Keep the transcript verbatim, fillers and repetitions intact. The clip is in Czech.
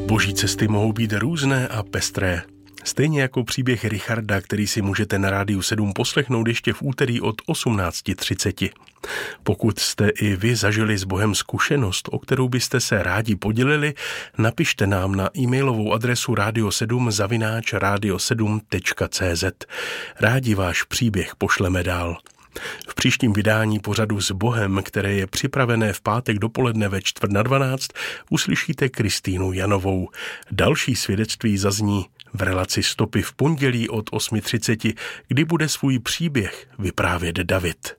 Boží cesty mohou být různé a pestré. Stejně jako příběh Richarda, který si můžete na Rádiu sedm poslechnout ještě v úterý od osmnáct třicet. Pokud jste i vy zažili s Bohem zkušenost, o kterou byste se rádi podělili, napište nám na e-mailovou adresu radio sedm zavináč radio sedm tečka cé zet. Rádi váš příběh pošleme dál. V příštím vydání pořadu S Bohem, které je připravené v pátek dopoledne ve čtvrt na dvanáct, uslyšíte Kristýnu Janovou. Další svědectví zazní v relaci Stopy v pondělí od osm třicet, kdy bude svůj příběh vyprávět David.